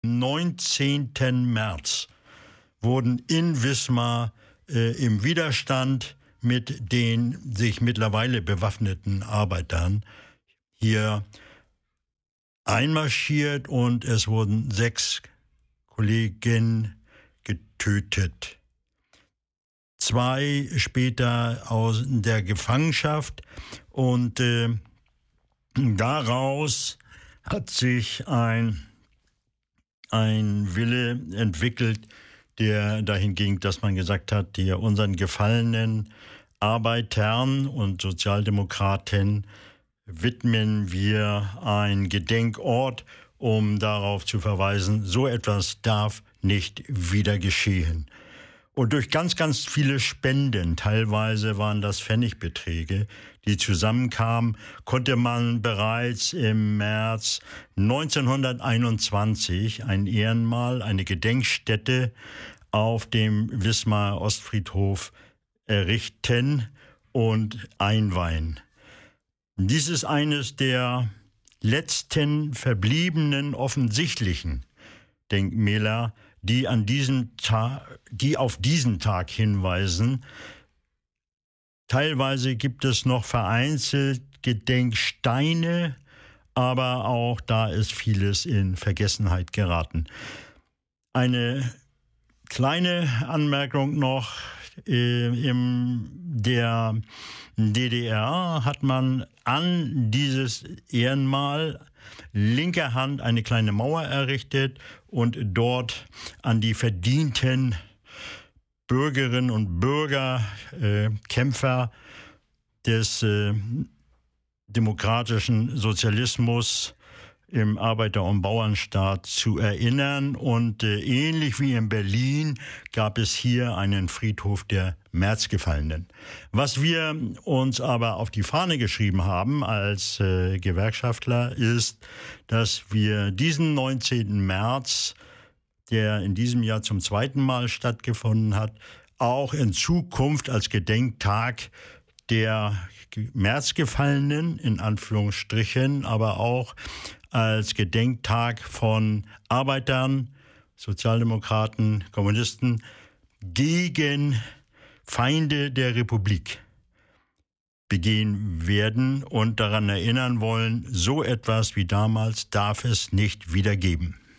19. März wurden in Wismar im Widerstand mit den sich mittlerweile bewaffneten Arbeitern hier einmarschiert und es wurden 6 Kollegen getötet. 2 später aus der Gefangenschaft und daraus hat sich ein Wille entwickelt, der dahin ging, dass man gesagt hat, hier unseren gefallenen Arbeitern und Sozialdemokraten widmen wir einen Gedenkort, um darauf zu verweisen, so etwas darf nicht wieder geschehen. Und durch ganz, ganz viele Spenden, teilweise waren das Pfennigbeträge, die zusammenkamen, konnte man bereits im März 1921 ein Ehrenmal, eine Gedenkstätte auf dem Wismarer Ostfriedhof errichten und einweihen. Dies ist eines der letzten verbliebenen offensichtlichen Denkmäler, die auf diesen Tag hinweisen. Teilweise gibt es noch vereinzelt Gedenksteine, aber auch da ist vieles in Vergessenheit geraten. Eine kleine Anmerkung noch: in der DDR hat man an dieses Ehrenmal linker Hand eine kleine Mauer errichtet und dort an die verdienten Bürgerinnen und Bürger, Kämpfer des demokratischen Sozialismus im Arbeiter- und Bauernstaat zu erinnern. Und ähnlich wie in Berlin gab es hier einen Friedhof der Märzgefallenen. Was wir uns aber auf die Fahne geschrieben haben als Gewerkschaftler ist, dass wir diesen 19. März, der in diesem Jahr zum 2. Mal stattgefunden hat, auch in Zukunft als Gedenktag der Märzgefallenen, in Anführungsstrichen, aber auch als Gedenktag von Arbeitern, Sozialdemokraten, Kommunisten gegen Feinde der Republik begehen werden und daran erinnern wollen, so etwas wie damals darf es nicht wieder geben.